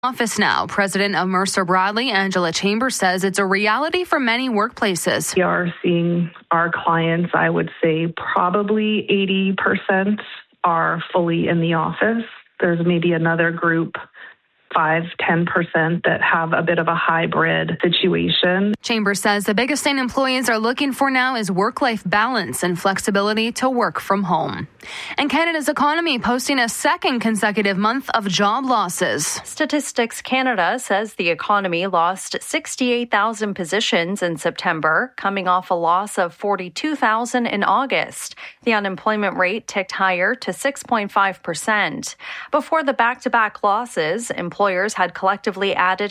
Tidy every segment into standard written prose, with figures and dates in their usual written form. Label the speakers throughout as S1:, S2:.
S1: Office now. President of Mercer Bradley, Angela Chambers, says it's a reality for many workplaces.
S2: We are seeing our clients, I would say probably 80% are fully in the office. There's maybe another group, 5-10% that have a bit of a hybrid situation.
S1: Chambers says the biggest thing employees are looking for now is work-life balance and flexibility to work from home. And Canada's economy posting a second consecutive month of job losses.
S3: Statistics Canada says the economy lost 68,000 positions in September, coming off a loss of 42,000 in August. The unemployment rate ticked higher to 6.5%. Before the back-to-back losses, employers had collectively added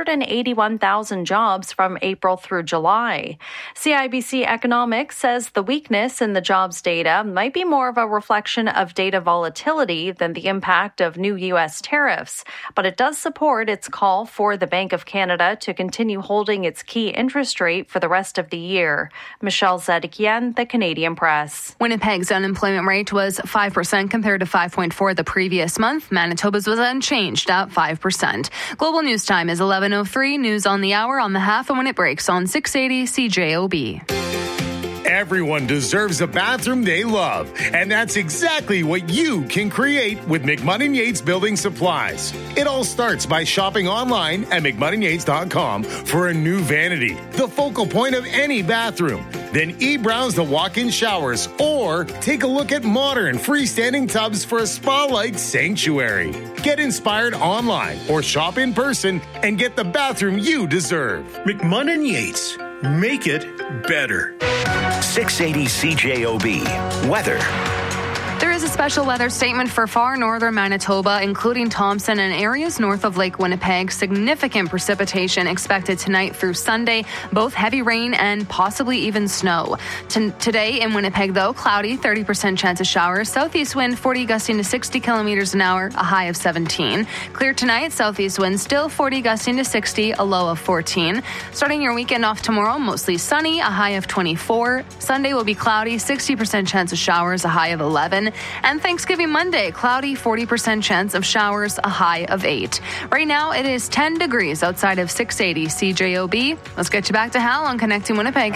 S3: 181,000 jobs from April through July. CIBC Economics says the weakness in the jobs data might be more of a reflection of data volatility than the impact of new U.S. tariffs, but it does support its call for the Bank of Canada to continue holding its key interest rate for the rest of the year. Michelle Zedekian, The Canadian Press.
S1: Winnipeg's unemployment rate was 5% compared to 5.4% the previous month. Manitoba's was unchanged at 5%. Global News Time is 11:03. News on the hour on the half and when it breaks on 680 CJOB.
S4: Everyone deserves a bathroom they love, and that's exactly what you can create with McMahon and Yates Building Supplies. It all starts by shopping online at McMahonandYates.com for a new vanity, the focal point of any bathroom. Then e-browse the walk-in showers or take a look at modern freestanding tubs for a spa-like sanctuary. Get inspired online or shop in person and get the bathroom you deserve.
S5: McMahon and Yates. Make it better.
S6: 680 CJOB. Weather.
S1: There is a special weather statement for far northern Manitoba, including Thompson and areas north of Lake Winnipeg. Significant precipitation expected tonight through Sunday, both heavy rain and possibly even snow. Today in Winnipeg, though, cloudy, 30% chance of showers. Southeast wind 40 gusting to 60 kilometers an hour, a high of 17. Clear tonight, southeast wind still 40 gusting to 60, a low of 14. Starting your weekend off tomorrow, mostly sunny, a high of 24. Sunday will be cloudy, 60% chance of showers, a high of 11. And Thanksgiving Monday, cloudy, 40% chance of showers, a high of 8. Right now, it is 10 degrees outside of 680 CJOB. Let's get you back to Hal on Connecting Winnipeg.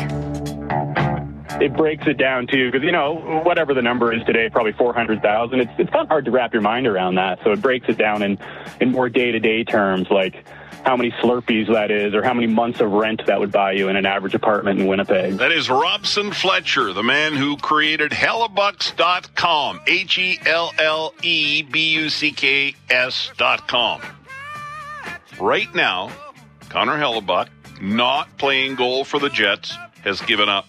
S7: It breaks it down, too, because, whatever the number is today, probably 400,000. It's kind of hard to wrap your mind around that. So it breaks it down in more day-to-day terms, like how many Slurpees that is, or how many months of rent that would buy you in an average apartment in Winnipeg.
S8: That is Robson Fletcher, the man who created Hellebucks.com, HELLEBUCKS.com. Right now, Connor Hellebuyck, not playing goal for the Jets, has given up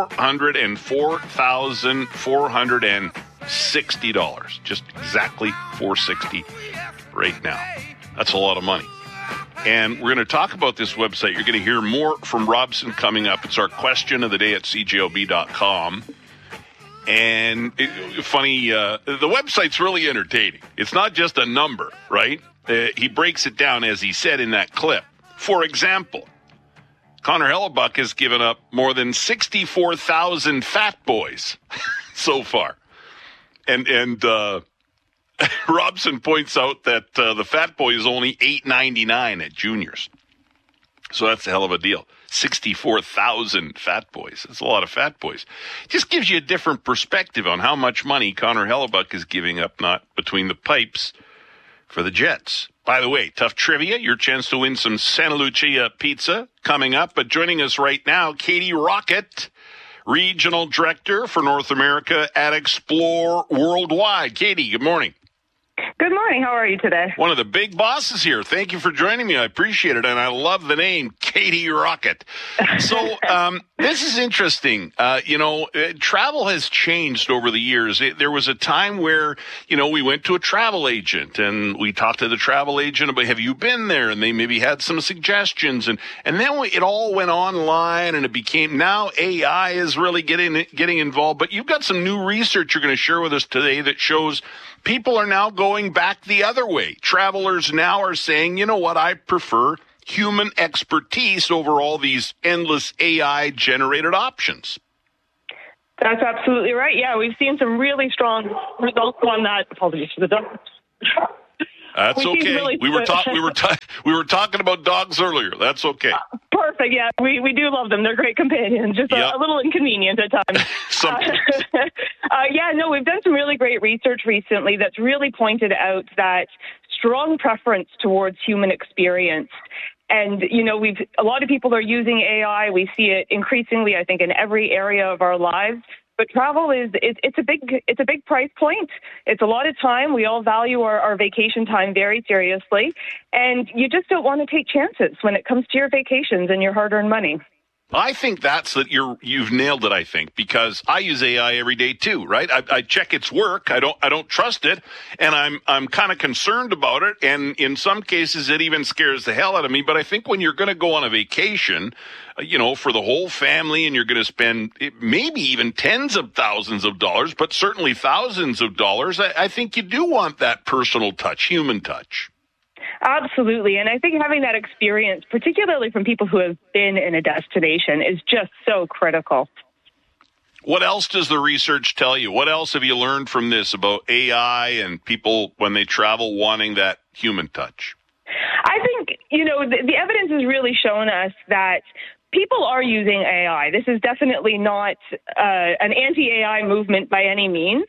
S8: $404,460. Just exactly $460 right now. That's a lot of money. And we're going to talk about this website. You're going to hear more from Robson coming up. It's our question of the day at cjob.com. And funny, the website's really entertaining. It's not just a number, right? He breaks it down, as he said in that clip. For example, Connor Hellebuyck has given up more than 64,000 fat boys so far. And Robson points out that the fat boy is only $8.99 at juniors. So that's a hell of a deal. 64,000 fat boys. That's a lot of fat boys. Just gives you a different perspective on how much money Connor Hellebuyck is giving up, not between the pipes, for the Jets. By the way, tough trivia, your chance to win some Santa Lucia pizza coming up. But joining us right now, Katie Rocket, Regional Director for North America at Explore Worldwide. Katie, good morning.
S9: Good morning. How are you today?
S8: One of the big bosses here. Thank you for joining me. I appreciate it. And I love the name, Katie Rocket. So this is interesting. Travel has changed over the years. There was a time where, we went to a travel agent and we talked to the travel agent about, have you been there? And they maybe had some suggestions. And then it all went online and it became, now AI is really getting involved. But you've got some new research you're going to share with us today that shows people are now going back the other way. Travelers now are saying, you know what, I prefer human expertise over all these endless AI-generated options.
S9: That's absolutely right. Yeah, we've seen some really strong results on that. Apologies for the dog.
S8: That's okay.
S9: Really
S8: we were talking about dogs earlier. That's okay.
S9: Perfect. Yeah, we do love them. They're great companions. Just a little inconvenient at times. We've done some really great research recently that's really pointed out that strong preference towards human experience. And, a lot of people are using AI. We see it increasingly, I think, in every area of our lives. But travel it's a big price point. It's a lot of time. We all value our vacation time very seriously. And you just don't want to take chances when it comes to your vacations and your hard-earned money.
S8: I think you've nailed it, I think, because I use AI every day too, right? I check its work. I don't trust it, and I'm kind of concerned about it, and in some cases it even scares the hell out of me. But I think when you're going to go on a vacation, for the whole family, and you're going to spend maybe even tens of thousands of dollars, but certainly thousands of dollars, I think you do want that personal touch, human touch.
S9: Absolutely. And I think having that experience, particularly from people who have been in a destination, is just so critical.
S8: What else does the research tell you? What else have you learned from this about AI and people when they travel wanting that human touch?
S9: I think, the evidence has really shown us that people are using AI. This is definitely not an anti-AI movement by any means.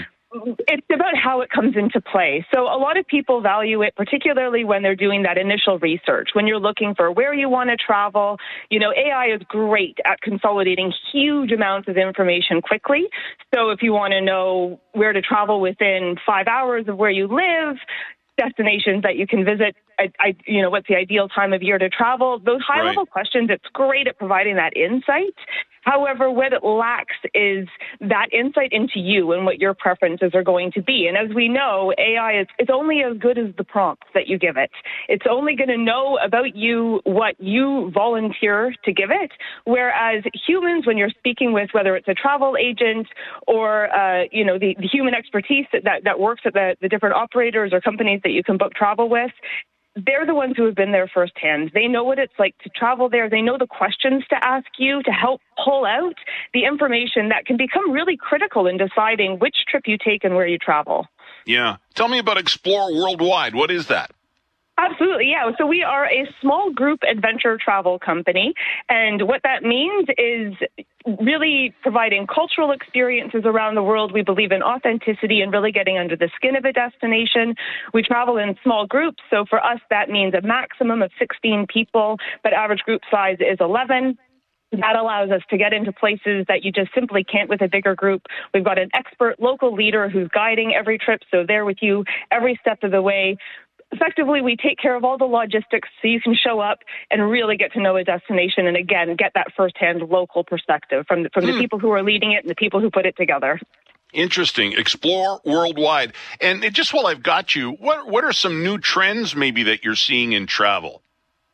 S9: It's about how it comes into play. So a lot of people value it, particularly when they're doing that initial research. When you're looking for where you want to travel, AI is great at consolidating huge amounts of information quickly. So if you want to know where to travel within 5 hours of where you live, destinations that you can visit, what's the ideal time of year to travel, those high-level questions, it's great at providing that insight. However, what it lacks is that insight into you and what your preferences are going to be. And as we know, AI it's only as good as the prompts that you give it. It's only going to know about you what you volunteer to give it. Whereas humans, when you're speaking with, whether it's a travel agent or, the human expertise that works at the different operators or companies that you can book travel with, they're the ones who have been there firsthand. They know what it's like to travel there. They know the questions to ask you to help pull out the information that can become really critical in deciding which trip you take and where you travel.
S8: Yeah. Tell me about Explore Worldwide. What is that?
S9: Absolutely, yeah. So we are a small group adventure travel company, and what that means is really providing cultural experiences around the world. We believe in authenticity and really getting under the skin of a destination. We travel in small groups, so for us that means a maximum of 16 people, but average group size is 11. That allows us to get into places that you just simply can't with a bigger group. We've got an expert local leader who's guiding every trip, so they're with you every step of the way. Effectively, we take care of all the logistics so you can show up and really get to know a destination and, again, get that firsthand local perspective from the people who are leading it and the people who put it together.
S8: Interesting. Explore Worldwide. And just while I've got you, what are some new trends maybe that you're seeing in travel?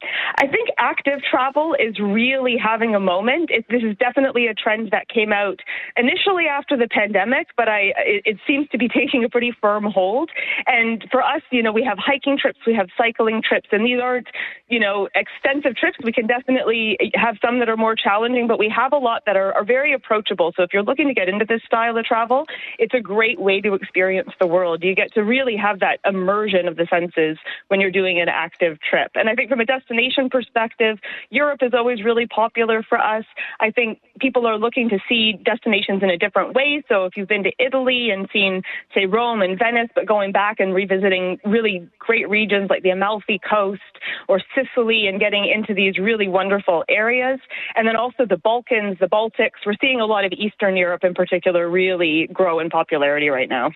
S9: I think active travel is really having a moment. This is definitely a trend that came out initially after the pandemic, but it seems to be taking a pretty firm hold. And for us, we have hiking trips, we have cycling trips, and these aren't, extensive trips. We can definitely have some that are more challenging, but we have a lot that are very approachable. So if you're looking to get into this style of travel, it's a great way to experience the world. You get to really have that immersion of the senses when you're doing an active trip. And I think from a destination perspective, Europe is always really popular for us. I think people are looking to see destinations in a different way. So if you've been to Italy and seen, say, Rome and Venice, but going back and revisiting really great regions like the Amalfi Coast or Sicily and getting into these really wonderful areas. And then also the Balkans, the Baltics. We're seeing a lot of Eastern Europe in particular really grow in popularity right now.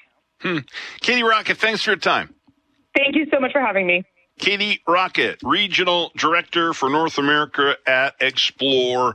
S8: Katie Rocket, thanks for your time.
S9: Thank you so much for having me.
S8: Katie Rocket, Regional Director for North America at Explore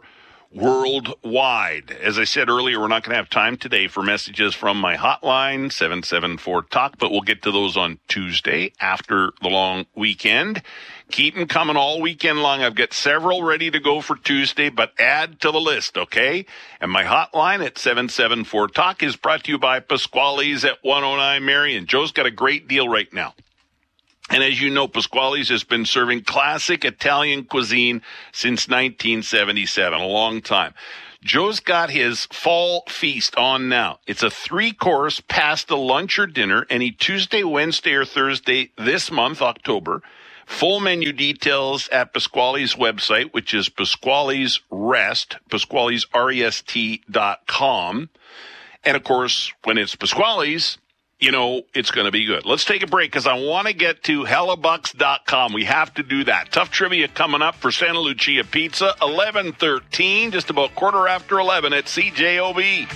S8: Worldwide. As I said earlier, we're not going to have time today for messages from my hotline, 774-TALK, but we'll get to those on Tuesday after the long weekend. Keep them coming all weekend long. I've got several ready to go for Tuesday, but add to the list, okay? And my hotline at 774-TALK is brought to you by Pasquale's at 109 Marion. Joe's got a great deal right now. And as you know, Pasquale's has been serving classic Italian cuisine since 1977, a long time. Joe's got his fall feast on now. It's a 3-course pasta, lunch, or dinner any Tuesday, Wednesday, or Thursday this month, October. Full menu details at Pasquale's website, which is Pasquale's REST.com. And, of course, when it's Pasquale's, you know it's going to be good. Let's take a break because I want to get to Hellebucks.com. We have to do that. Tough trivia coming up for Santa Lucia Pizza, 11:13, just about 11:15 at CJOB.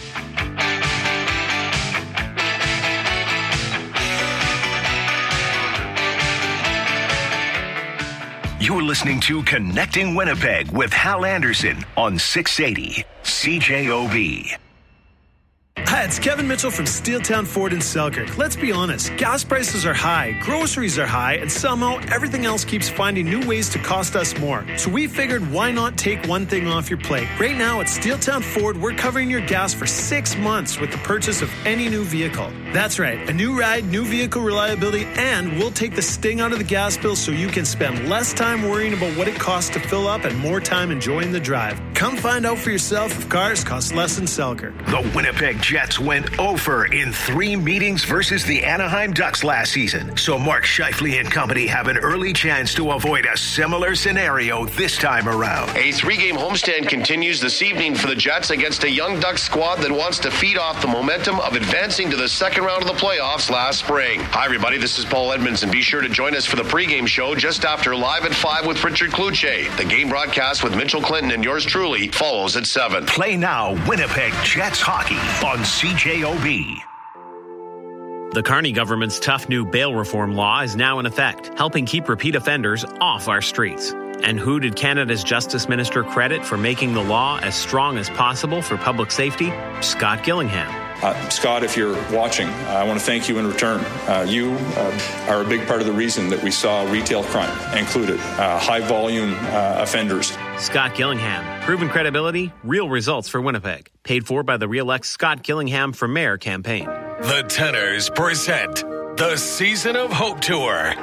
S6: You're listening to Connecting Winnipeg with Hal Anderson on 680 CJOB.
S10: Hi, it's Kevin Mitchell from Steeltown Ford in Selkirk. Let's be honest, gas prices are high, groceries are high, and somehow everything else keeps finding new ways to cost us more. So we figured, why not take one thing off your plate? Right now at Steeltown Ford, we're covering your gas for 6 months with the purchase of any new vehicle. That's right, a new ride, new vehicle reliability, and we'll take the sting out of the gas bill so you can spend less time worrying about what it costs to fill up and more time enjoying the drive. Come find out for yourself if cars cost less in Selkirk.
S6: The Winnipeg Jets went over in 3 meetings versus the Anaheim Ducks last season, so Mark Scheifele and company have an early chance to avoid a similar scenario this time around.
S11: A 3-game homestand continues this evening for the Jets against a young Ducks squad that wants to feed off the momentum of advancing to the second round of the playoffs last spring. Hi, everybody. This is Paul Edmonds, and be sure to join us for the pregame show just after Live at 5 with Richard Kluche. The game broadcast with Mitchell Clinton and yours truly follows at 7.
S6: Play now Winnipeg Jets hockey on CJOB.
S12: The Carney government's tough new bail reform law is now in effect, helping keep repeat offenders off our streets. And who did Canada's Justice Minister credit for making the law as strong as possible for public safety? Scott Gillingham.
S13: Scott, if you're watching, I want to thank you in return. You are a big part of the reason that we saw retail crime included, high-volume offenders.
S12: Scott Gillingham. Proven credibility, real results for Winnipeg. Paid for by the Re-elect Scott Gillingham for Mayor campaign.
S14: The Tenors present the Season of Hope Tour.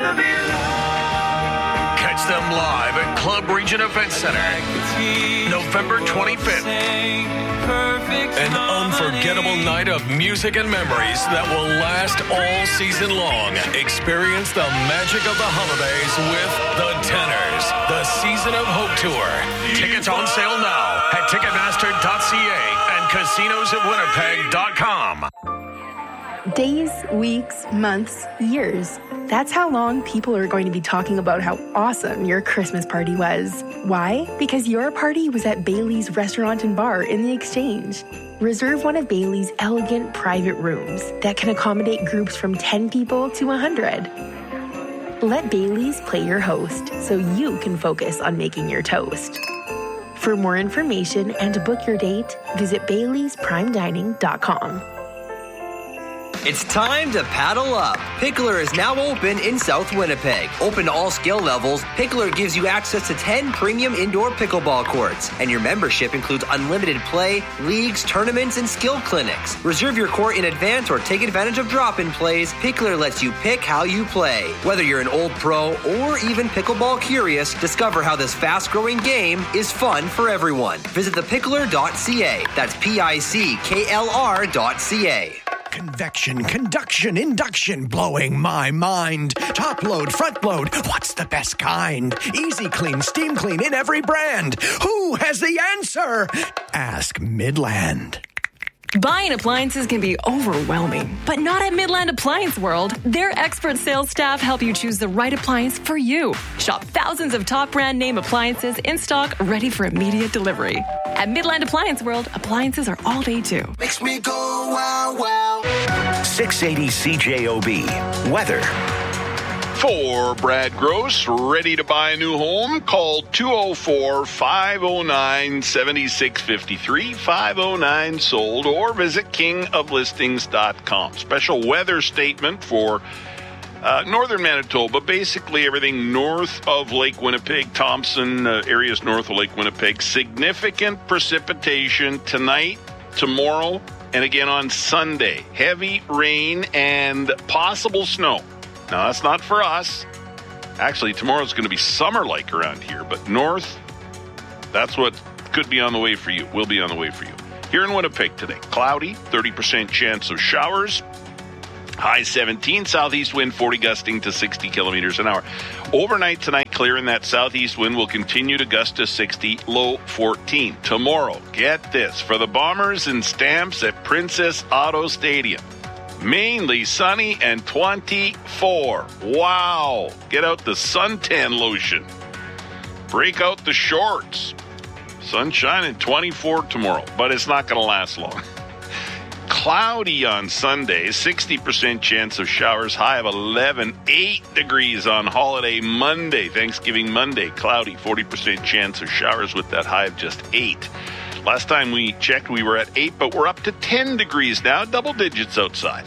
S14: Catch them live at Club Region Event Center, November 25th. An unforgettable night of music and memories that will last all season long. Experience the magic of the holidays with the Tenors, the Season of Hope Tour. Tickets on sale now at Ticketmaster.ca and casinosofwinnipeg.com.
S15: Days, weeks, months, years. That's how long people are going to be talking about how awesome your Christmas party was. Why? Because your party was at Bailey's Restaurant and Bar in the Exchange. Reserve one of Bailey's elegant private rooms that can accommodate groups from 10 people to 100. Let Bailey's play your host so you can focus on making your toast. For more information and to book your date, visit Bailey'sPrimeDining.com.
S16: It's time to paddle up. Pickler is now open in South Winnipeg. Open to all skill levels, Pickler gives you access to 10 premium indoor pickleball courts. And your membership includes unlimited play, leagues, tournaments, and skill clinics. Reserve your court in advance or take advantage of drop-in plays. Pickler lets you pick how you play. Whether you're an old pro or even pickleball curious, discover how this fast-growing game is fun for everyone. Visit thepickler.ca. That's PICKLR.ca.
S17: Convection, conduction, induction, blowing my mind. Top load, front load, what's the best kind? Easy clean, steam clean in every brand. Who has the answer? Ask Midland.
S18: Buying appliances can be overwhelming, but not at Midland Appliance World. Their expert sales staff help you choose the right appliance for you. Shop thousands of top brand name appliances in stock, ready for immediate delivery. At Midland Appliance World, appliances are all day too.
S6: Makes me go wow, wow. 680 CJOB. Weather.
S8: For Brad Gross, ready to buy a new home? Call 204-509-7653, 509-SOLD, or visit kingoflistings.com. Special weather statement for northern Manitoba, basically everything north of Lake Winnipeg, Thompson, areas north of Lake Winnipeg. Significant precipitation tonight, tomorrow, and again on Sunday. Heavy rain and possible snow. Now, that's not for us. Actually, tomorrow's going to be summer-like around here, but north, that's what could be on the way for you. Will be on the way for you. Here in Winnipeg today, cloudy, 30% chance of showers. High 17, southeast wind 40 gusting to 60 kilometers an hour. Overnight tonight, clear, and that southeast wind will continue to gust to 60, low 14. Tomorrow, get this, for the Bombers and Stamps at Princess Auto Stadium. Mainly sunny and 24. Wow. Get out the suntan lotion. Break out the shorts. Sunshine and 24 tomorrow, but it's not going to last long. Cloudy on Sunday, 60% chance of showers, high of 11, 8 degrees on holiday Monday, Thanksgiving Monday, cloudy, 40% chance of showers with that high of just 8. Last time we checked, we were at 8, but we're up to 10 degrees now, double digits outside.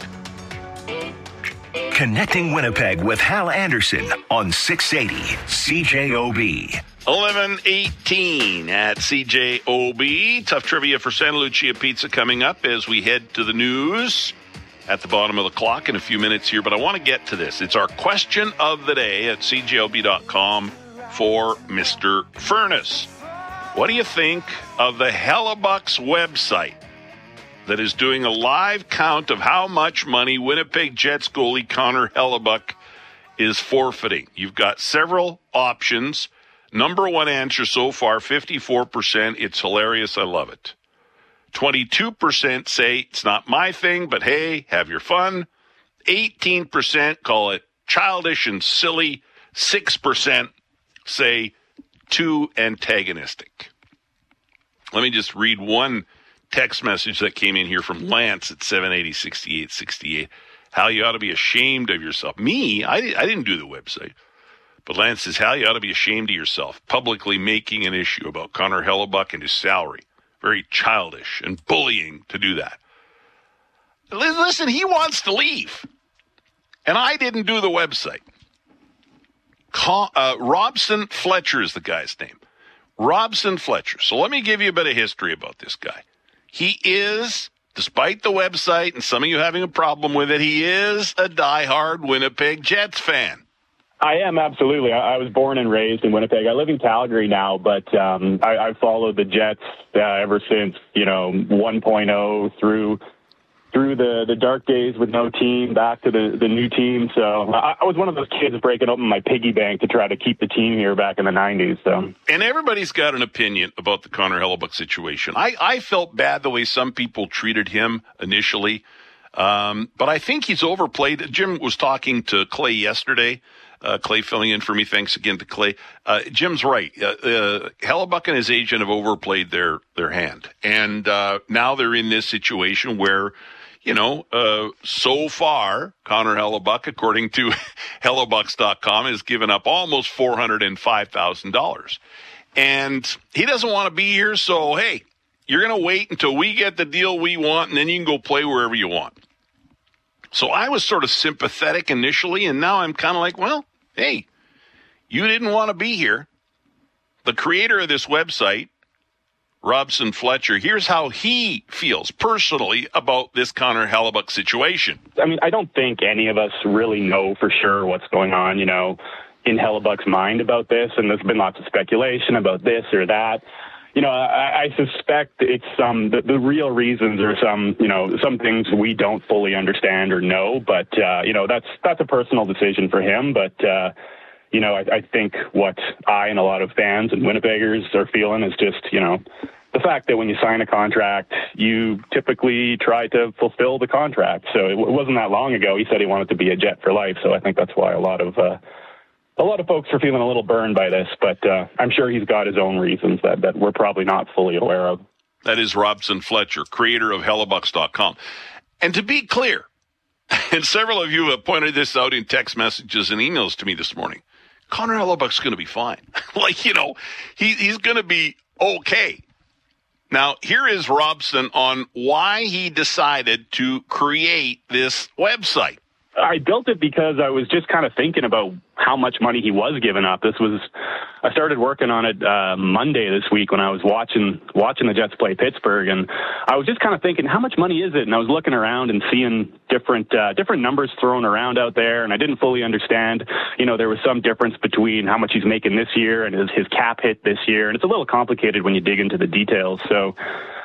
S6: Connecting Winnipeg with Hal Anderson on 680 CJOB.
S8: 11:18 at CJOB. Tough trivia for Santa Lucia Pizza coming up as we head to the news at the bottom of the clock in a few minutes here. But I want to get to this. It's our question of the day at CJOB.com for Mr. Furnace. What do you think of the Hellebucks website that is doing a live count of how much money Winnipeg Jets goalie Connor Hellebuck is forfeiting? You've got several options. Number one answer so far, 54%. It's hilarious. I love it. 22% say it's not my thing, but hey, have your fun. 18% call it childish and silly. 6% say too antagonistic. Let me just read one text message that came in here from Lance at 780-6868. Hal, you ought to be ashamed of yourself. Me? I didn't do the website. But Lance says, Hal, you ought to be ashamed of yourself, publicly making an issue about Connor Hellebuck and his salary. Very childish and bullying to do that. Listen, he wants to leave. And I didn't do the website. Robson Fletcher is the guy's name. Robson Fletcher. So let me give you a bit of history about this guy. He is, despite the website and some of you having a problem with it, he is a diehard Winnipeg Jets fan.
S7: I am, absolutely. I was born and raised in Winnipeg. I live in Calgary now, but I've followed the Jets ever since, 1.0 through the dark days with no team, back to the new team. So I was one of those kids breaking open my piggy bank to try to keep the team here back in the 90s. So. And everybody's got an opinion about the Connor Hellebuck situation. I felt bad the way some people treated him initially, but I think he's overplayed. Jim was talking to Clay yesterday. Clay filling in for me. Thanks again to Clay. Jim's right. Hellebuck and his agent have overplayed their hand. And now they're in this situation where, so far, Connor Hellebuck, according to Hellebucks.com, has given up almost $405,000. And he doesn't want to be here, so, hey, you're going to wait until we get the deal we want, and then you can go play wherever you want. So I was sort of sympathetic initially, and now I'm kind of like, well, hey, you didn't want to be here. The creator of this website, Robson Fletcher, here's how he feels personally about this Connor Hellebuck situation. I mean, I don't think any of us really know for sure what's going on, in Hellebuck's mind about this, and there's been lots of speculation about this or that. I suspect it's the real reasons are some things we don't fully understand or know, but, that's a personal decision for him. But, I think what I and a lot of fans and Winnipeggers are feeling is just, the fact that when you sign a contract, you typically try to fulfill the contract. So it wasn't that long ago. He said he wanted to be a Jet for life. So I think that's why a lot of folks are feeling a little burned by this, but I'm sure he's got his own reasons that we're probably not fully aware of.
S8: That is Robson Fletcher, creator of Hellebucks.com. And to be clear, and several of you have pointed this out in text messages and emails to me this morning, Connor Hellebuck's going to be fine. He's going to be okay. Now, here is Robson on why he decided to create this website.
S7: I built it because I was just kind of thinking about how much money he was giving up. I started working on it Monday this week when I was watching the Jets play Pittsburgh, and I was just kind of thinking, how much money is it? And I was looking around and seeing different numbers thrown around out there, and I didn't fully understand. There was some difference between how much he's making this year and his cap hit this year, and it's a little complicated when you dig into the details. So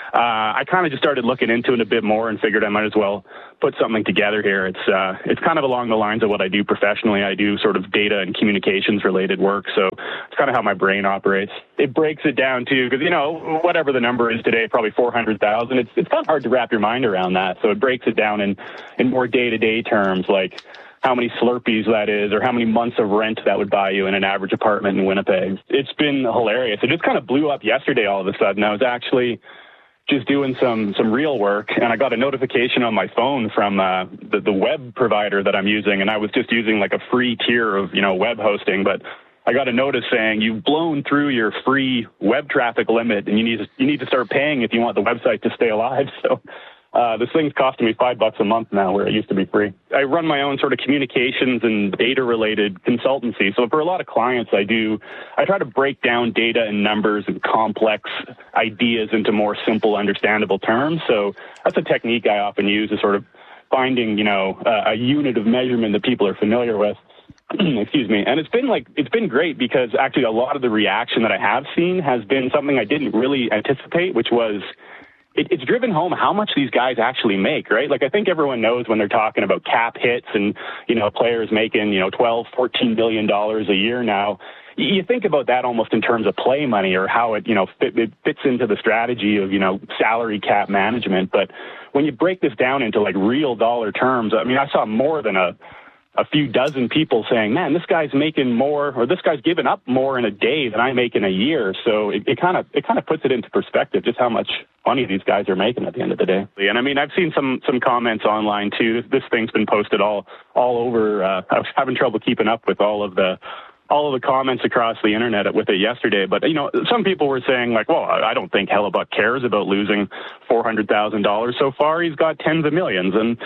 S7: I kind of just started looking into it a bit more and figured I might as well put something together here. It's kind of along the lines of what I do professionally. I do sort of data and communications related work, so it's kind of how my brain operates. It breaks it down too, because whatever the number is today, probably 400,000. It's kind of hard to wrap your mind around that. So it breaks it down in more day-to-day terms, like how many Slurpees that is, or how many months of rent that would buy you in an average apartment in Winnipeg. It's been hilarious. It just kind of blew up yesterday all of a sudden. I was actually just doing some real work, and I got a notification on my phone from the web provider that I'm using, and I was just using like a free tier of web hosting, but I got a notice saying you've blown through your free web traffic limit, and you need to start paying if you want the website to stay alive. So this thing's costing me $5 a month now, where it used to be free. I run my own sort of communications and data-related consultancy. So for a lot of clients, I try to break down data and numbers and complex ideas into more simple, understandable terms. So that's a technique I often use, is sort of finding, a unit of measurement that people are familiar with. Excuse me. And it's been great, because actually a lot of the reaction that I have seen has been something I didn't really anticipate, which was, it's driven home how much these guys actually make, right? Like, I think everyone knows when they're talking about cap hits and, players making, $12, $14 billion a year now. You think about that almost in terms of play money, or how it, it fits into the strategy of, salary cap management. But when you break this down into like real dollar terms, I mean, I saw more than a few dozen people saying, man, this guy's making more, or this guy's giving up more in a day than I make in a year. So it kind of puts it into perspective, just how much money these guys are making at the end of the day. And I mean, I've seen some comments online too. This thing's been posted all over. I was having trouble keeping up with all of the comments across the internet with it yesterday. But, some people were saying like, well, I don't think Hellebuyck cares about losing $400,000 so far. He's got tens of millions. And,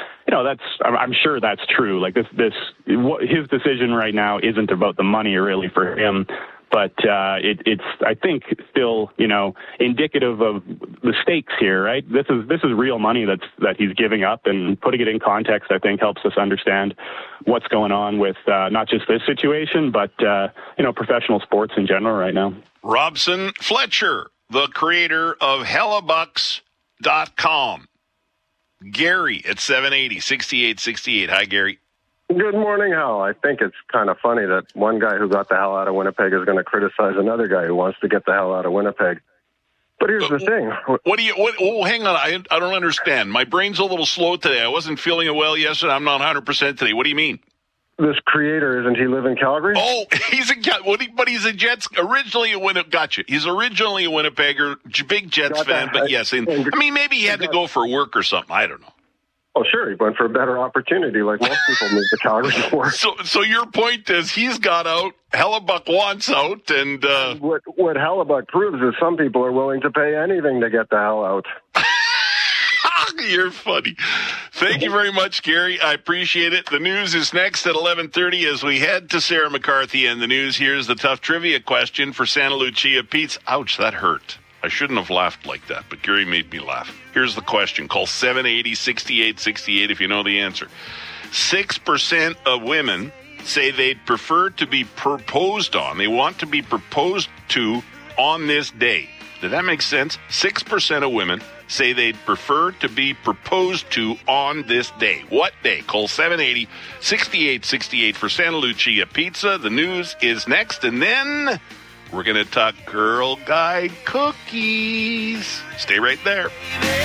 S7: I'm sure that's true. Like his decision right now isn't about the money really for him. But it's, I think, still, indicative of the stakes here, right? This is real money that he's giving up, and putting it in context, I think, helps us understand what's going on with not just this situation, but professional sports in general right now.
S8: Robson Fletcher, the creator of Hellebucks.com. Gary at 780-6868. Hi, Gary.
S19: Good morning, Hal. I think it's kind of funny that one guy who got the hell out of Winnipeg is going to criticize another guy who wants to get the hell out of Winnipeg. But here's the thing.
S8: Hang on. I don't understand. My brain's a little slow today. I wasn't feeling it well yesterday. I'm not 100% today. What do you mean?
S19: This creator, isn't he live in Calgary?
S8: Oh, but he's a Jets, originally a Winnipeg. Gotcha. He's originally a Winnipegger, big Jets fan, but yes. Maybe he had to go for work or something. I don't know.
S19: Oh, sure. He went for a better opportunity, like most people move to Calgary for.
S8: So your point is he's got out, Hellebuyck wants out, and
S19: what Hellebuyck proves is some people are willing to pay anything to get the hell out.
S8: You're funny. Thank you very much, Gary. I appreciate it. The news is next at 11:30 as we head to Sarah McCarthy and the news. Here's the tough trivia question for Santa Lucia Pizza. Ouch, that hurt. I shouldn't have laughed like that, but Gary made me laugh. Here's the question. Call 780-6868 if you know the answer. 6% of women say they'd prefer to be proposed on. They want to be proposed to on this day. Did that make sense? 6% of women say they'd prefer to be proposed to on this day. What day? Call 780-6868 for Santa Lucia Pizza. The news is next, and then we're going to talk Girl Guide cookies. Stay right there.